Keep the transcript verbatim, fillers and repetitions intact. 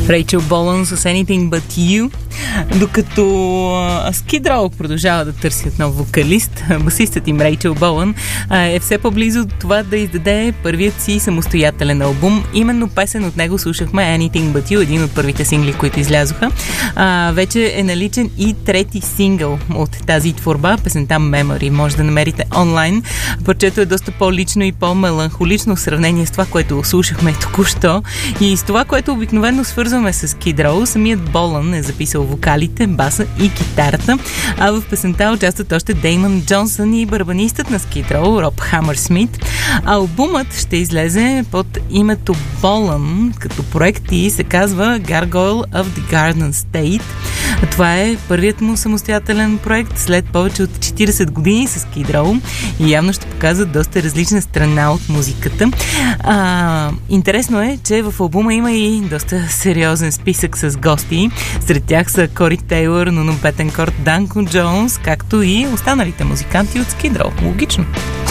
Рейчел Болън с Anything But You, докато Skid Row продължава да търсят нов вокалист. Басистът им Рейчел Болън е все по-близо до това да издаде първият си самостоятелен албум. Именно песен от него слушахме, Anything But You, един от първите сингли, които излязоха. А, вече е наличен и трети сингъл от тази творба, песента Memory. Може да намерите онлайн. Парчето е доста по-лично и по-меланхолично в сравнение с това, което слушахме току-що. И с това, което обикновено свързваме с Skid Row, самият Болън е записал вокалите, баса и китарата, а в песента участват още Деймън Джонсън и барабанистът на Skid Row, Роб Хамърсмит. Албумът ще излезе под името Болън като проект и се казва Gargoyle of the Garden State. Това е първият му самостоятелен проект след повече от четирийсет години с Skid Row и явно ще показва доста различна страна от музиката. А, интересно е, че в албума има и доста сериозен списък с гости. Сред тях са Кори Тейлър, Нуно Бетенкорт, Данко Джонс, както и останалите музиканти от Skid Row. Логично.